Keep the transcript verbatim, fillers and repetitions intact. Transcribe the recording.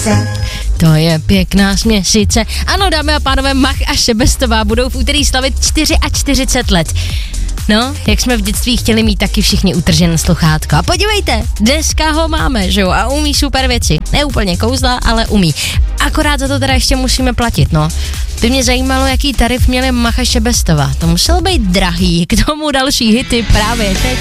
To je pěkná směsice. Ano, dámy a pánové, Mach a Šebestová budou v úterý slavit čtyřicet čtyři let. No, jak jsme v dětství chtěli mít taky všichni utržené sluchátko. A podívejte, dneska ho máme, že jo, a umí super věci. Ne úplně kouzla, ale umí. Akorát za to teda ještě musíme platit, no. By mě zajímalo, jaký tarif měli Mach a Šebestová. To muselo být drahý, k tomu další hity právě teď.